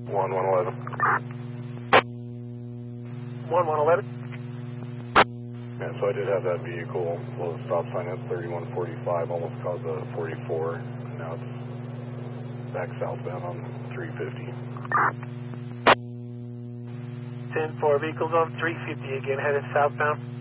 1111. 1111. And so I did have that vehicle below the stop sign at 3145, almost caused a 44. Now it's back southbound on 350. 10-4, vehicles on 350 again, headed southbound.